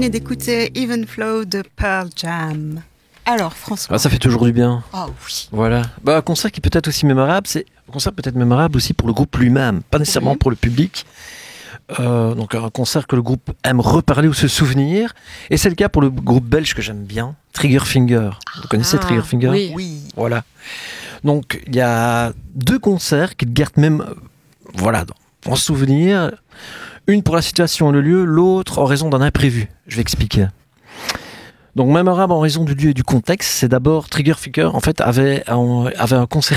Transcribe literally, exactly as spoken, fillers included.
venez d'écouter Even Flow de Pearl Jam. Alors, François. Ah, ça fait toujours du bien. Ah oh, oui. Voilà. Bah, un concert qui peut être aussi mémorable, c'est un concert peut être mémorable aussi pour le groupe lui-même, pas nécessairement oui. pour le public. Euh, donc un concert que le groupe aime reparler ou se souvenir. Et c'est le cas pour le groupe belge que j'aime bien, Triggerfinger. Vous connaissez ah, Triggerfinger ? Oui. oui. Voilà. Donc il y a deux concerts qui gardent même, voilà, en souvenir. Une pour la situation et le lieu, l'autre en raison d'un imprévu. Je vais expliquer. Donc mémorable en raison du lieu et du contexte, c'est d'abord Triggerfinger en fait avait un, avait un concert